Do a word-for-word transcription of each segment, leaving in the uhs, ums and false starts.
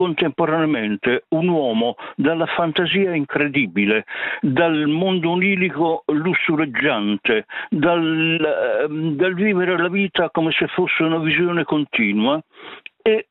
contemporaneamente un uomo dalla fantasia incredibile, dal mondo onirico lussureggiante, dal, dal vivere la vita come se fosse una visione continua e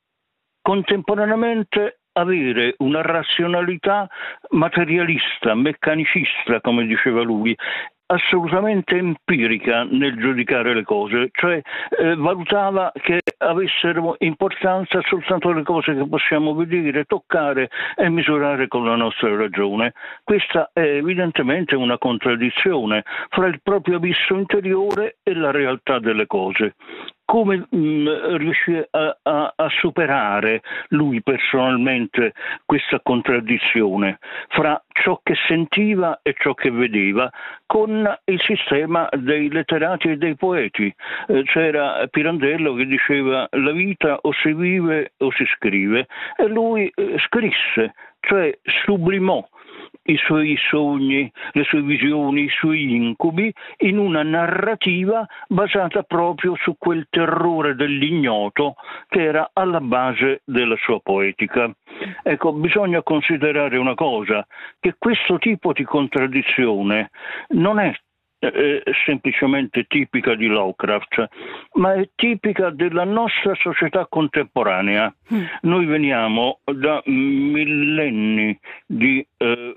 contemporaneamente avere una razionalità materialista, meccanicista, come diceva lui, assolutamente empirica nel giudicare le cose, cioè eh, valutava che avessero importanza soltanto le cose che possiamo vedere, toccare e misurare con la nostra ragione. Questa è evidentemente una contraddizione fra il proprio abisso interiore e la realtà delle cose. Come mh, riuscì a, a, a superare lui personalmente questa contraddizione fra ciò che sentiva e ciò che vedeva con il sistema dei letterati e dei poeti? Eh, c'era Pirandello che diceva la vita o si vive o si scrive, e lui eh, scrisse, cioè sublimò i suoi sogni, le sue visioni, i suoi incubi in una narrativa basata proprio su quel terrore dell'ignoto che era alla base della sua poetica. Ecco, bisogna considerare una cosa, che questo tipo di contraddizione non è è semplicemente tipica di Lovecraft, ma è tipica della nostra società contemporanea. Mm. Noi veniamo da millenni di, eh,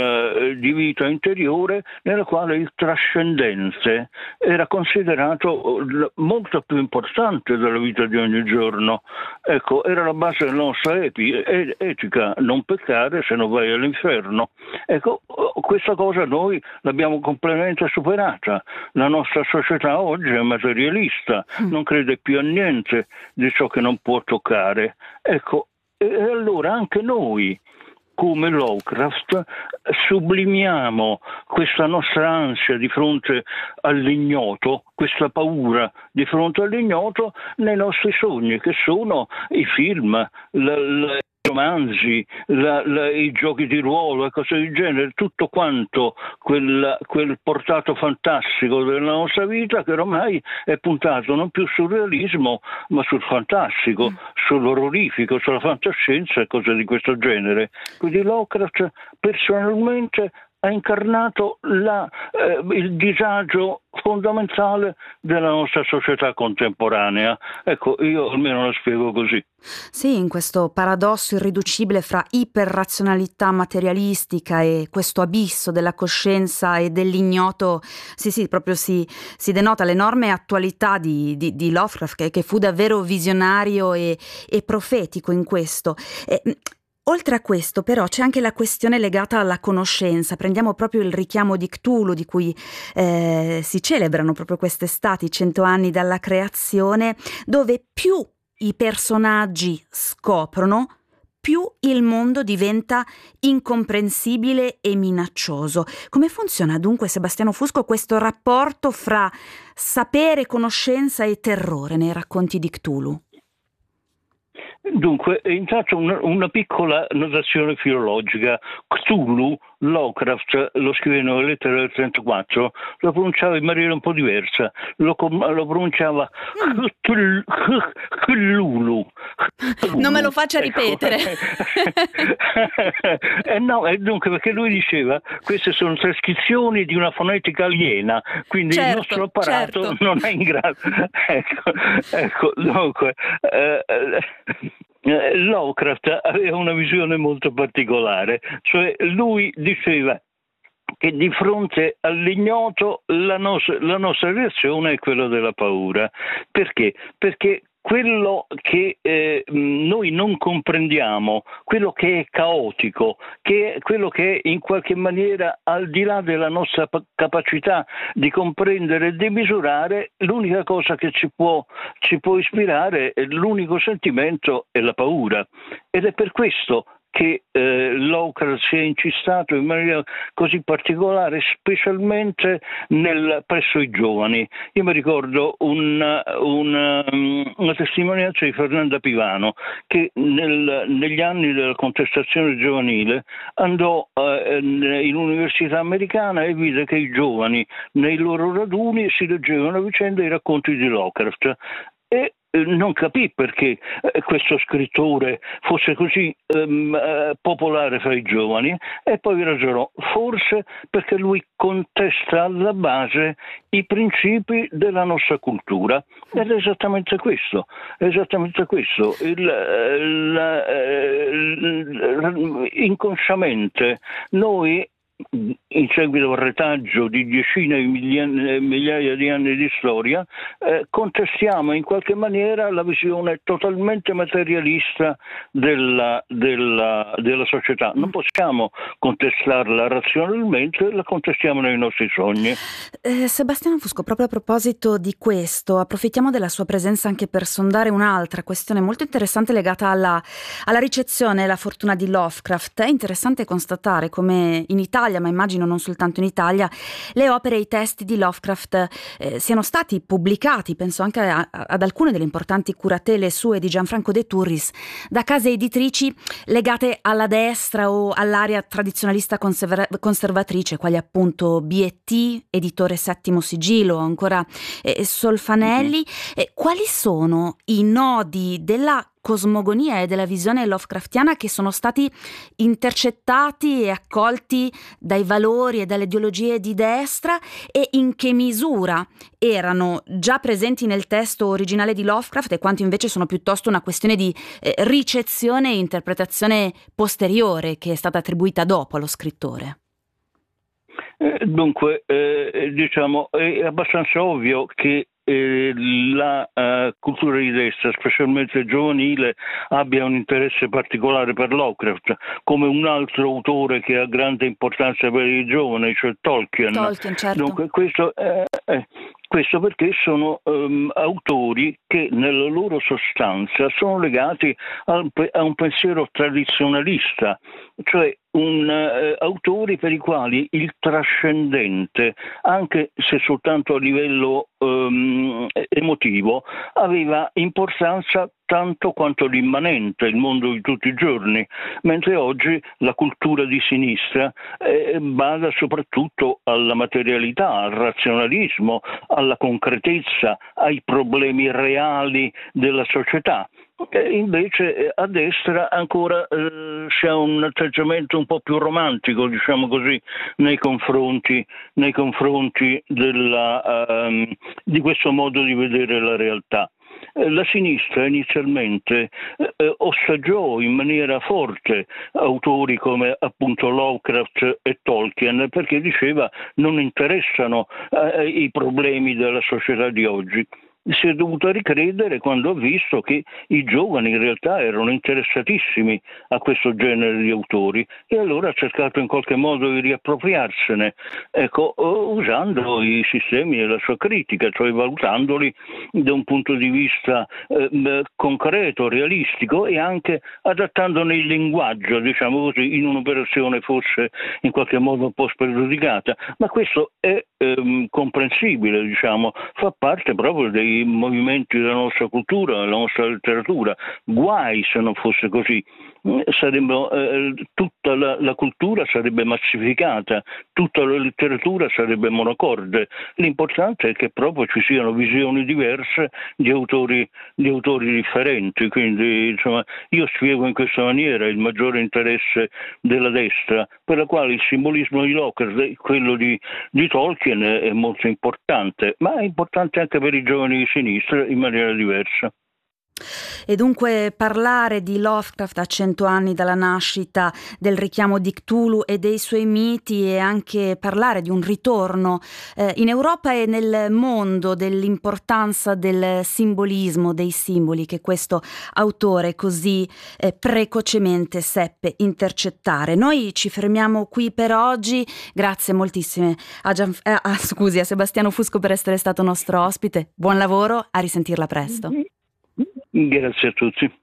di vita interiore nella quale il trascendente era considerato molto più importante della vita di ogni giorno. Ecco, era la base della nostra epi- etica, non peccare se non vai all'inferno. Ecco, questa cosa noi l'abbiamo completamente superata. La nostra società oggi è materialista, non crede più a niente di ciò che non può toccare. Ecco, e allora anche noi, come Lovecraft, sublimiamo questa nostra ansia di fronte all'ignoto, questa paura di fronte all'ignoto nei nostri sogni, che sono i film, la, la, i romanzi, la, la, i giochi di ruolo e cose del genere, tutto quanto quel, quel portato fantastico della nostra vita che ormai è puntato non più sul realismo ma sul fantastico, mm. sull'orrorifico, sulla fantascienza e cose di questo genere. Quindi Lovecraft personalmente ha incarnato la, eh, il disagio fondamentale della nostra società contemporanea. Ecco, io almeno la spiego così. Sì, in questo paradosso irriducibile fra iperrazionalità materialistica e questo abisso della coscienza e dell'ignoto, sì sì, proprio si, si denota l'enorme attualità di, di, di Lovecraft, che, che fu davvero visionario e, e profetico in questo. E, oltre a questo, però, c'è anche la questione legata alla conoscenza. Prendiamo proprio il richiamo di Cthulhu, di cui eh, si celebrano proprio quest'estate i cento anni dalla creazione, dove più i personaggi scoprono, più il mondo diventa incomprensibile e minaccioso. Come funziona dunque, Sebastiano Fusco, questo rapporto fra sapere, conoscenza e terrore nei racconti di Cthulhu? Dunque, intanto una, una piccola notazione filologica. Cthulhu, Lovecraft lo scrive nella lettera del trentaquattro, lo pronunciava in maniera un po' diversa, lo, lo pronunciava Cthulhu. Non me lo faccia ripetere. eh no, eh, dunque, perché lui diceva queste sono trascrizioni di una fonetica aliena, quindi certo, il nostro apparato certo. non è in grado. ecco, ecco, dunque, eh, eh, Lovecraft aveva una visione molto particolare, cioè lui diceva che di fronte all'ignoto la, nos- la nostra reazione è quella della paura. Perché? Perché quello che eh, noi non comprendiamo, quello che è caotico, che è quello che è in qualche maniera al di là della nostra p- capacità di comprendere e di misurare, l'unica cosa che ci può, ci può ispirare, l'unico sentimento è la paura. Ed è per questo che eh, Lovecraft si è incistato in maniera così particolare, specialmente nel, presso i giovani. Io mi ricordo una, una, una testimonianza di Fernanda Pivano, che nel, negli anni della contestazione giovanile andò eh, in università americana e vide che i giovani nei loro raduni si leggevano a vicenda i racconti di Lovecraft. E non capì perché eh, questo scrittore fosse così ehm, eh, popolare fra i giovani, e poi ragionò, forse perché lui contesta alla base i principi della nostra cultura. Ed è esattamente questo, è esattamente questo. Il, la, il, inconsciamente noi, in seguito al retaggio di decine di migliaia, migliaia di anni di storia, eh, contestiamo in qualche maniera la visione totalmente materialista della, della, della società. Non possiamo contestarla razionalmente, la contestiamo nei nostri sogni. Eh, Sebastiano Fusco, proprio a proposito di questo, approfittiamo della sua presenza anche per sondare un'altra questione molto interessante legata alla, alla ricezione e alla fortuna di Lovecraft. È interessante constatare come in Italia, ma immagino non soltanto in Italia, le opere e i testi di Lovecraft eh, siano stati pubblicati, penso anche a, a, ad alcune delle importanti curatele sue di Gianfranco De Turris, da case editrici legate alla destra o all'area tradizionalista conserva- conservatrice, quali appunto B e T, editore Settimo Sigillo, ancora eh, Solfanelli. Mm-hmm. Eh, quali sono i nodi della cosmogonia e della visione Lovecraftiana che sono stati intercettati e accolti dai valori e dalle ideologie di destra, e in che misura erano già presenti nel testo originale di Lovecraft e quanto invece sono piuttosto una questione di eh, ricezione e interpretazione posteriore che è stata attribuita dopo allo scrittore? Eh, dunque, eh, diciamo, è abbastanza ovvio che Eh, la uh, cultura di destra, specialmente giovanile, abbia un interesse particolare per Lovecraft, come un altro autore che ha grande importanza per i giovani, cioè Tolkien. Tolkien, certo. Dunque, questo, eh, eh, questo perché sono um, autori che nella loro sostanza sono legati al, a un pensiero tradizionalista, cioè un, uh, autori per i quali il trascendente, anche se soltanto a livello um, emotivo, aveva importanza tanto quanto l'immanente, il mondo di tutti i giorni, mentre oggi la cultura di sinistra eh, bada soprattutto alla materialità, al razionalismo, alla concretezza, ai problemi reali della società. E invece a destra ancora eh, si ha un atteggiamento un po' più romantico, diciamo così, nei confronti, nei confronti della, um, di questo modo di vedere la realtà. La sinistra inizialmente eh, osaggiò in maniera forte autori come appunto Lovecraft e Tolkien, perché diceva non interessano eh, i problemi della società di oggi. Si è dovuto ricredere quando ha visto che i giovani in realtà erano interessatissimi a questo genere di autori, e allora ha cercato in qualche modo di riappropriarsene, ecco, usando i sistemi della sua critica, cioè valutandoli da un punto di vista eh, concreto, realistico, e anche adattandone il linguaggio, diciamo così, in un'operazione forse in qualche modo un po' spregiudicata, ma questo è ehm, comprensibile, diciamo, fa parte proprio dei movimenti della nostra cultura, della nostra letteratura. Guai se non fosse così. Sarebbe, eh, tutta la, la cultura sarebbe massificata, tutta la letteratura sarebbe monocorde. L'importante è che proprio ci siano visioni diverse di autori, di autori differenti. Quindi, insomma, io spiego in questa maniera il maggiore interesse della destra, per la quale il simbolismo di Lovecraft, quello di, di Tolkien, è, è molto importante, ma è importante anche per i giovani di sinistra in maniera diversa. E dunque parlare di Lovecraft a cento anni dalla nascita del richiamo di Cthulhu e dei suoi miti, e anche parlare di un ritorno eh, in Europa e nel mondo dell'importanza del simbolismo, dei simboli che questo autore così eh, precocemente seppe intercettare. Noi ci fermiamo qui per oggi, grazie moltissime a, Gian, eh, a, scusi, a Sebastiano Fusco per essere stato nostro ospite, buon lavoro, a risentirla presto. Grazie a tutti.